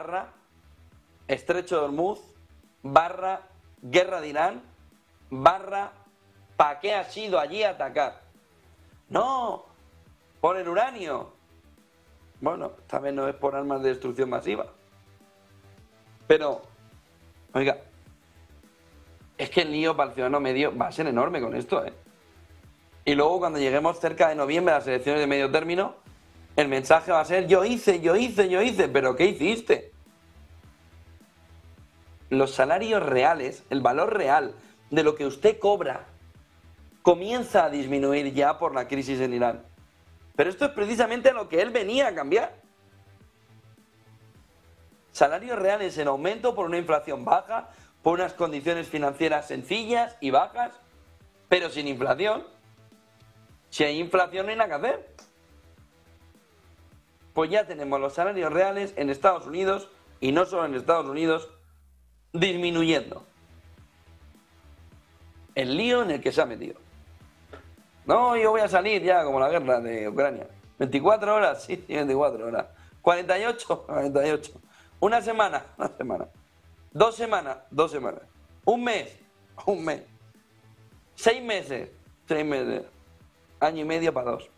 barra Estrecho de Hormuz, barra guerra de Irán, barra ¿para qué has ido allí a atacar? No, por el uranio. Bueno, esta vez no es por armas de destrucción masiva. Pero, oiga, es que el lío para el ciudadano medio va a ser enorme con esto, ¿eh? Y luego cuando lleguemos cerca de noviembre a las elecciones de medio término, el mensaje va a ser yo hice, pero ¿qué hiciste? Los salarios reales, el valor real de lo que usted cobra, comienza a disminuir ya por la crisis en Irán. Pero esto es precisamente a lo que él venía a cambiar. Salarios reales en aumento por una inflación baja, por unas condiciones financieras sencillas y bajas, pero sin inflación. Si hay inflación no hay nada que hacer. Pues ya tenemos los salarios reales en Estados Unidos, y no solo en Estados Unidos, disminuyendo. El lío en el que se ha metido. No, yo voy a salir ya, como la guerra de Ucrania. 24 horas, sí, 24 horas. 48. Una semana. 2 semanas. Un mes. 6 meses. Año y medio para 2.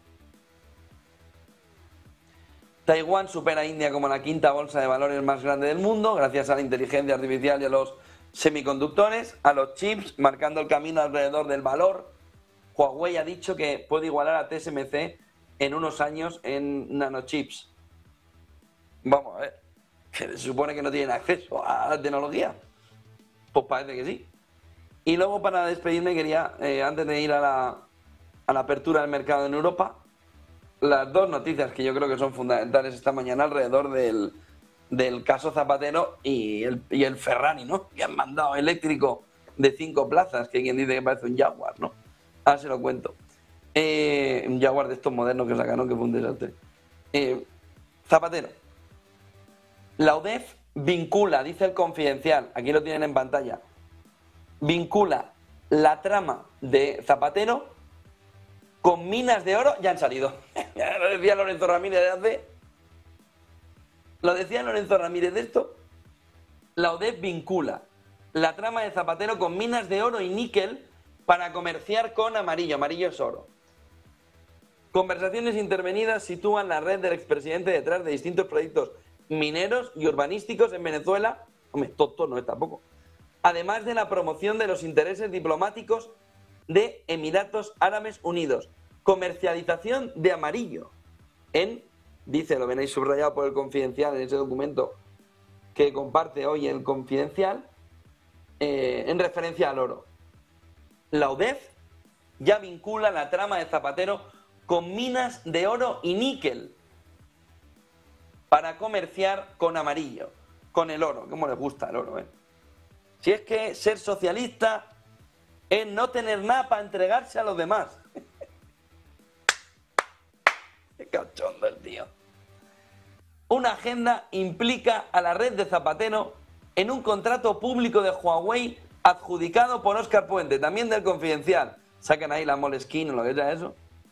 Taiwán supera a India como la quinta bolsa de valores más grande del mundo, gracias a la inteligencia artificial y a los semiconductores, a los chips, marcando el camino alrededor del valor. Huawei ha dicho que puede igualar a TSMC en unos años en nanochips. Vamos a ver, que se supone que no tienen acceso a la tecnología. Pues parece que sí. Y luego, para despedirme, quería, antes de ir a la apertura del mercado en Europa, las dos noticias que yo creo que son fundamentales esta mañana alrededor del caso Zapatero y el Ferrari, ¿no? Que han mandado eléctrico de 5 plazas, que hay quien dice que parece un Jaguar, ¿no? Ahora se lo cuento. Un Jaguar de estos modernos que sacaron, que fue un desastre. Zapatero. La UDEF vincula, dice el Confidencial, aquí lo tienen en pantalla, vincula la trama de Zapatero con minas de oro. Ya han salido. Ya lo decía Lorenzo Ramírez de esto. La UDEF vincula la trama de Zapatero con minas de oro y níquel para comerciar con amarillo. Amarillo es oro. Conversaciones intervenidas sitúan la red del expresidente detrás de distintos proyectos mineros y urbanísticos en Venezuela. Hombre, tonto no es tampoco. Además de la promoción de los intereses diplomáticos de Emiratos Árabes Unidos. Comercialización de amarillo en, dice, lo venéis subrayado por el Confidencial en ese documento que comparte hoy el Confidencial, en referencia al oro. La UDEF ya vincula la trama de Zapatero con minas de oro y níquel para comerciar con amarillo, con el oro. ¿Cómo les gusta el oro, eh? Si es que ser socialista es no tener nada para entregarse a los demás. Qué cachondo el tío. Una agenda implica a la red de Zapatero en un contrato público de Huawei adjudicado por Óscar Puente, también del Confidencial. Sacan ahí la Moleskine o lo que sea eso.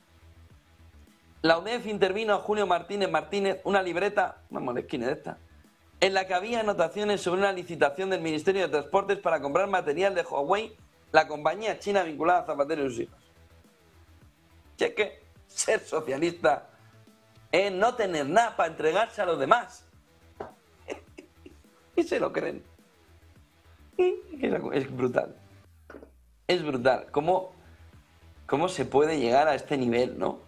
La UDEF intervino a Julio Martínez, una libreta, una Moleskine de esta, en la que había anotaciones sobre una licitación del Ministerio de Transportes para comprar material de Huawei, la compañía china vinculada a Zapatero y sus hijos. Cheque, ser socialista es no tener nada para entregarse a los demás. Y se lo creen. Es brutal. Es brutal. ¿Cómo se puede llegar a este nivel, no?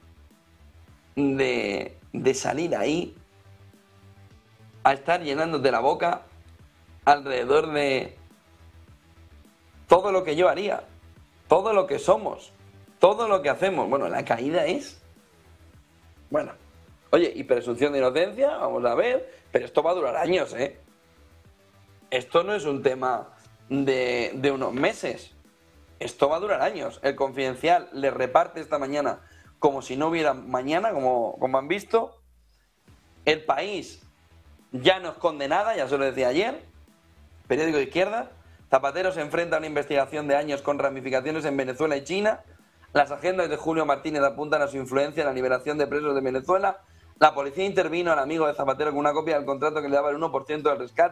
De salir ahí a estar llenándote la boca alrededor de todo lo que yo haría, todo lo que somos, todo lo que hacemos. Bueno, la caída es... Bueno, oye, y presunción de inocencia, vamos a ver, pero esto va a durar años, ¿eh? Esto no es un tema de unos meses, esto va a durar años. El Confidencial le reparte esta mañana como si no hubiera mañana, como han visto. El País ya no esconde nada, ya se lo decía ayer, periódico de izquierda. Zapatero se enfrenta a una investigación de años con ramificaciones en Venezuela y China. Las agendas de Julio Martínez apuntan a su influencia en la liberación de presos de Venezuela, La policía intervino al amigo de Zapatero con una copia del contrato que le daba el 1% del rescate.